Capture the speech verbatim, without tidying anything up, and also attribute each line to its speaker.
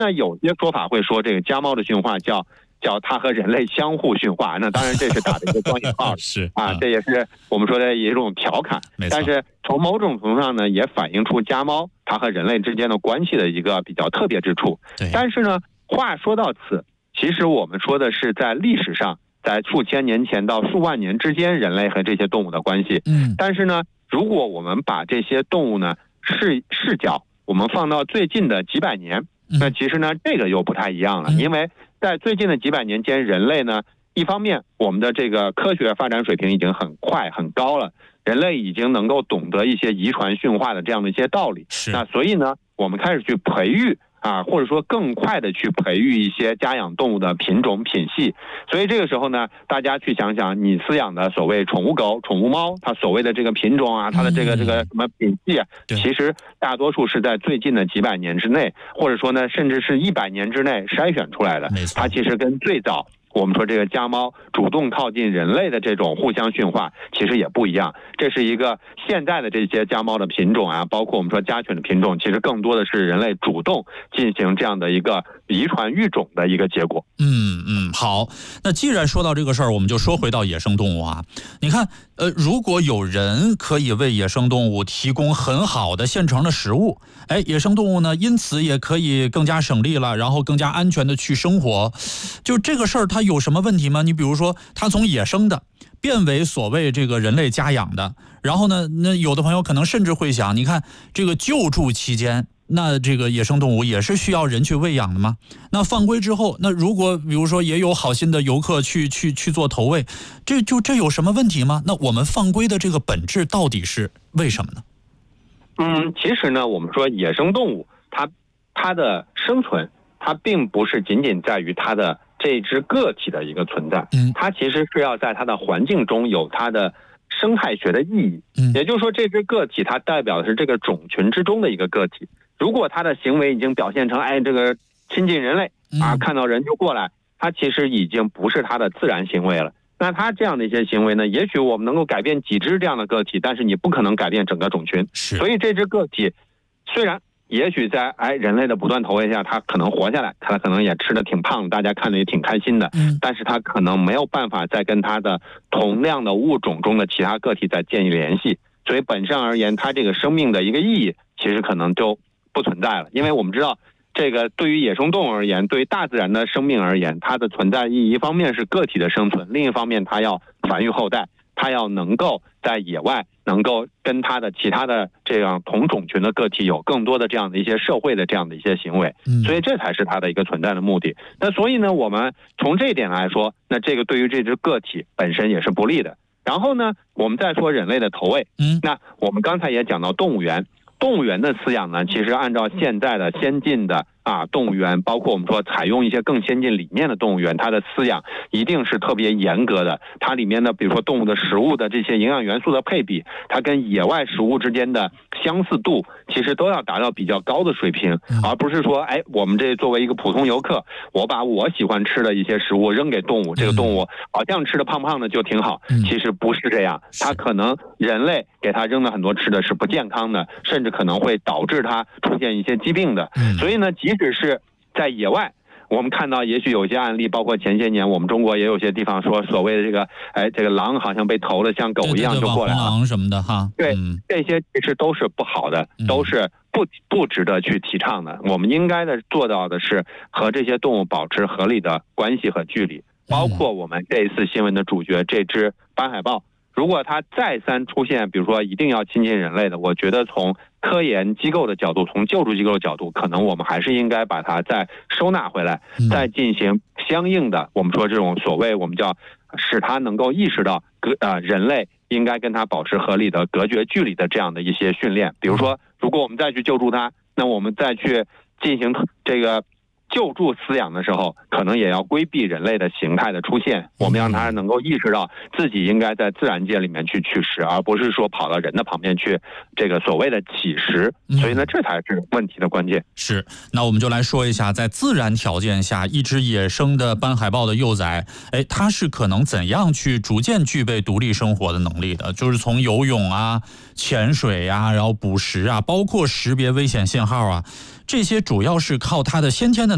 Speaker 1: 那有些说法会说这个家猫的驯化叫叫它和人类相互驯化，那当然这是打的一个双引号
Speaker 2: 是
Speaker 1: 啊，这也是我们说的一种调侃。但是从某种程度上呢，也反映出家猫它和人类之间的关系的一个比较特别之处。但是呢，话说到此，其实我们说的是在历史上，在数千年前到数万年之间，人类和这些动物的关系。
Speaker 2: 嗯，
Speaker 1: 但是呢，如果我们把这些动物呢视视角，我们放到最近的几百年，那其实呢，这个又不太一样了，因为在最近的几百年间，人类呢，一方面我们的这个科学发展水平已经很快很高了，人类已经能够懂得一些遗传驯化的这样的一些道理，那所以呢，我们开始去培育啊，或者说更快的去培育一些家养动物的品种品系。所以这个时候呢，大家去想想，你饲养的所谓宠物狗、宠物猫，它所谓的这个品种啊，它的这个这个什么品系啊，其实大多数是在最近的几百年之内，或者说呢，甚至是一百年之内筛选出来的。它其实跟最早我们说这个家猫主动靠近人类的这种互相驯化其实也不一样，这是一个现在的这些家猫的品种啊，包括我们说家犬的品种，其实更多的是人类主动进行这样的一个遗传育种的一个结果。
Speaker 2: 嗯嗯，好，那既然说到这个事儿，我们就说回到野生动物啊。你看，呃，如果有人可以为野生动物提供很好的现成的食物，哎，野生动物呢，因此也可以更加省力了，然后更加安全的去生活。就这个事儿，它有什么问题吗？你比如说，它从野生的变为所谓这个人类家养的，然后呢，那有的朋友可能甚至会想，你看这个救助期间，那这个野生动物也是需要人去喂养的吗？那放归之后，那如果比如说也有好心的游客去去去做投喂，这就这有什么问题吗？那我们放归的这个本质到底是为什么呢？
Speaker 1: 嗯，其实呢，我们说野生动物它它的生存，它并不是仅仅在于它的这只个体的一个存在，
Speaker 2: 嗯，
Speaker 1: 它其实是要在它的环境中有它的生态学的意义。
Speaker 2: 嗯，
Speaker 1: 也就是说，这只个体它代表的是这个种群之中的一个个体。如果它的行为已经表现成，哎，这个亲近人类啊，看到人就过来，它其实已经不是它的自然行为了。那它这样的一些行为呢，也许我们能够改变几只这样的个体，但是你不可能改变整个种群。所以这只个体虽然也许在哎人类的不断投喂下，它可能活下来，它可能也吃得挺胖，大家看着也挺开心的，但是它可能没有办法再跟它的同样的物种中的其他个体再建立联系。所以本身而言，它这个生命的一个意义其实可能就不存在了。因为我们知道，这个对于野生动物而言，对于大自然的生命而言，它的存在意义一方面是个体的生存，另一方面它要繁育后代，它要能够在野外能够跟它的其他的这样同种群的个体有更多的这样的一些社会的这样的一些行为，所以这才是它的一个存在的目的。那所以呢，我们从这一点来说，那这个对于这只个体本身也是不利的。然后呢，我们再说人类的投喂，那我们刚才也讲到动物园。动物园的饲养呢，其实按照现在的先进的啊动物园，包括我们说采用一些更先进理念的动物园，它的饲养一定是特别严格的。它里面的比如说动物的食物的这些营养元素的配比，它跟野外食物之间的相似度，其实都要达到比较高的水平，而不是说哎我们这作为一个普通游客，我把我喜欢吃的一些食物扔给动物，这个动物好像吃的胖胖的就挺好，其实不是这样，它可能人类给它扔的很多吃的是不健康的，甚至可能会导致它出现一些疾病的。所以呢，即使是在野外，我们看到也许有些案例，包括前些年我们中国也有些地方说所谓的这个哎这个狼好像被投的像狗一样就过来了，
Speaker 2: 狼什么的哈，
Speaker 1: 对，这些其实都是不好的，都是不不值得去提倡的。我们应该的做到的是和这些动物保持合理的关系和距离，包括我们这一次新闻的主角这只斑海豹，如果它再三出现比如说一定要亲近人类的，我觉得从科研机构的角度，从救助机构的角度，可能我们还是应该把它再收纳回来，再进行相应的我们说这种所谓我们叫使它能够意识到隔呃人类应该跟它保持合理的隔绝距离的这样的一些训练。比如说如果我们再去救助它，那我们再去进行这个救助饲养的时候，可能也要规避人类的形态的出现，我们让它能够意识到自己应该在自然界里面去取食，而不是说跑到人的旁边去这个所谓的乞食。所以呢，这才是问题的关键。
Speaker 2: 是，那我们就来说一下，在自然条件下，一只野生的斑海豹的幼崽，哎，它是可能怎样去逐渐具备独立生活的能力的？就是从游泳啊、潜水啊，然后捕食啊，包括识别危险信号啊，这些主要是靠它的先天的